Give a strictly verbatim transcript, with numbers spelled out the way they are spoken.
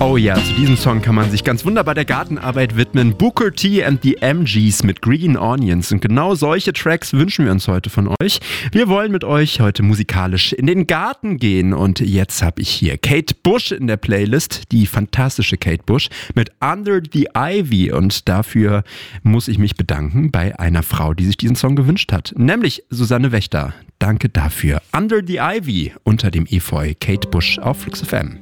Oh ja, zu diesem Song kann man sich ganz wunderbar der Gartenarbeit widmen. Booker T and the M Gs mit Green Onions. Und genau solche Tracks wünschen wir uns heute von euch. Wir wollen mit euch heute musikalisch in den Garten gehen. Und jetzt habe ich hier Kate Bush in der Playlist. Die fantastische Kate Bush mit Under the Ivy. Und dafür muss ich mich bedanken bei einer Frau, die sich diesen Song gewünscht hat. Nämlich Susanne Wächter. Danke dafür. Under the Ivy unter dem Efeu. Kate Bush auf Flux F M.